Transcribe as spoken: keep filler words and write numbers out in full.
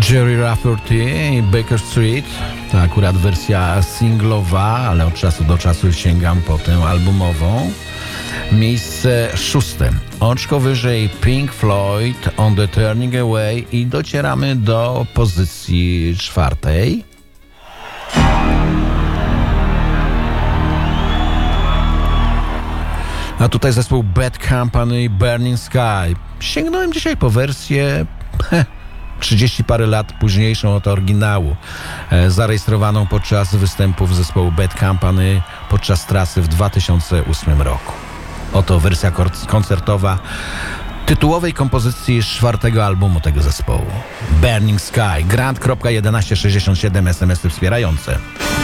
Jerry Rafferty i Baker Street. To akurat wersja singlowa, ale od czasu do czasu sięgam po tę albumową. Miejsce szóste. Oczko wyżej Pink Floyd On the Turning Away i docieramy do pozycji czwartej. A tutaj zespół Bad Company Burning Sky. Sięgnąłem dzisiaj po wersję heh, trzydzieści parę lat późniejszą od oryginału, e, zarejestrowaną podczas występów zespołu Bad Company podczas trasy w dwa tysiące ósmym roku. Oto wersja koncertowa tytułowej kompozycji z czwartego albumu tego zespołu. Burning Sky. Grant jeden jeden sześćdziesiąt siedem es em esy wspierające.